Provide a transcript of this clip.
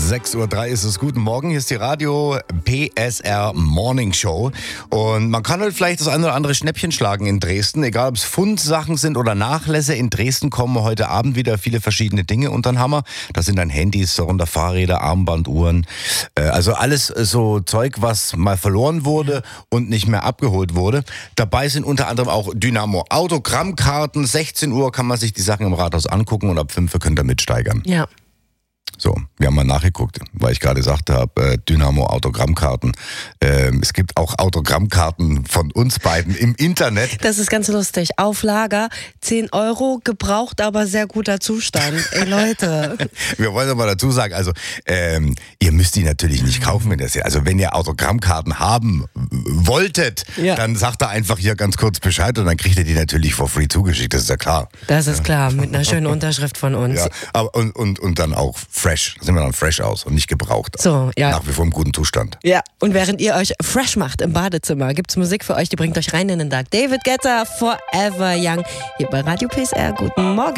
6:03 Uhr ist es. Guten Morgen, hier ist die Radio PSR Morning Show. Und man kann halt vielleicht das eine oder andere Schnäppchen schlagen in Dresden. Egal, ob es Fundsachen sind oder Nachlässe. In Dresden kommen heute Abend wieder viele verschiedene Dinge unter den Hammer. Das sind dann Handys, darunter Fahrräder, Armbanduhren. Also alles so Zeug, was mal verloren wurde und nicht mehr abgeholt wurde. Dabei sind unter anderem auch Dynamo-Autogrammkarten. 16 Uhr kann man sich die Sachen im Rathaus angucken und ab 5 Uhr könnt ihr mitsteigern. Ja. So, wir haben mal nachgeguckt, weil ich gerade gesagt habe, Dynamo-Autogrammkarten. Es gibt auch Autogrammkarten von uns beiden im Internet. Das ist ganz lustig. Auf Lager, 10 €, gebraucht, aber sehr guter Zustand. Ey, Leute. Wir wollen aber dazu sagen, also ihr müsst die natürlich nicht kaufen, wenn ihr Autogrammkarten haben wolltet, dann sagt ihr einfach hier ganz kurz Bescheid und dann kriegt ihr die natürlich for free zugeschickt, das ist ja klar. Das ist klar, mit einer schönen Unterschrift von uns. Ja, aber und dann auch fresh, da sehen wir dann fresh aus und nicht gebraucht. So, ja. Nach wie vor im guten Zustand. Ja, und während ihr euch fresh macht im Badezimmer, gibt's Musik für euch, die bringt euch rein in den Tag. David Guetta, Forever Young, hier bei Radio PSR. Guten Morgen.